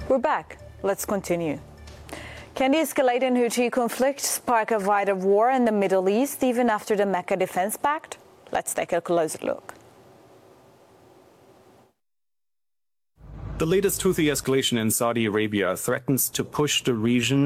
We're back. Let's continue. Can the escalating Houthi conflict spark a wider war in the Middle East even after the Mecca Defense Pact? Let's take a closer look. The latest Houthi escalation in Saudi Arabia threatens to push the region